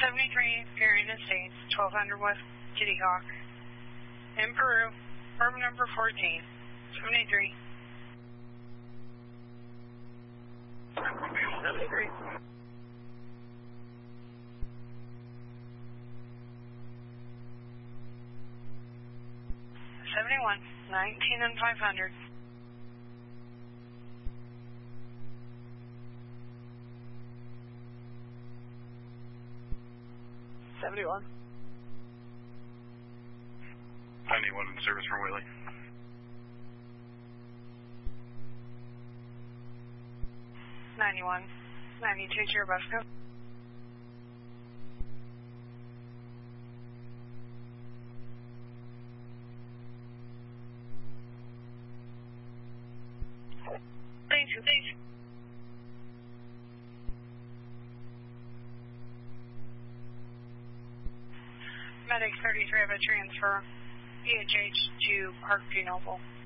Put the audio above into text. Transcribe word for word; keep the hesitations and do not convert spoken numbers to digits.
seventy-three, Parian Estates, twelve hundred West Kitty Hawk. In Peru, room number fourteen, seventy-three. seventy-three. seventy-one, nineteen and five hundred. seventy-one. ninety-one in service from Wheelie. ninety-one, ninety-two to your bus code. Thank you, thank you. Medic thirty-three, have a transfer, E H H to Park G Noble.